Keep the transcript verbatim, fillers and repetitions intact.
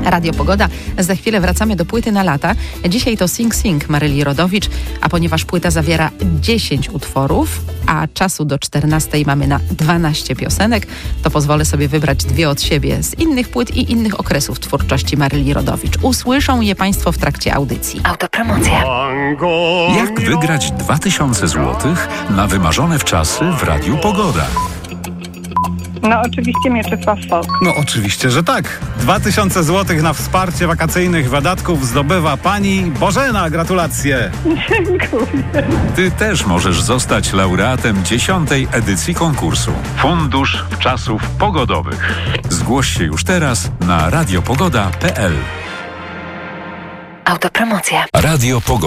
Radio Pogoda. Za chwilę wracamy do płyty na lata. Dzisiaj to Sing Sing Maryli Rodowicz, a ponieważ płyta zawiera dziesięć utworów, a czasu do czternastej mamy na dwanaście piosenek, to pozwolę sobie wybrać dwie od siebie z innych płyt i innych okresów twórczości Maryli Rodowicz. Usłyszą je Państwo w trakcie audycji. Autopromocja. Jak wygrać dwa tysiące złotych na wymarzone wczasy w Radiu Pogoda? No oczywiście Mieczysław Folk. No oczywiście, że tak. Dwa tysiące złotych na wsparcie wakacyjnych wydatków zdobywa pani Bożena. Gratulacje. Dziękuję. Ty też możesz zostać laureatem dziesiątej edycji konkursu. Fundusz Wczasów Pogodowych. Zgłoś się już teraz na radiopogoda kropka p l. Autopromocja. Radio Pogoda.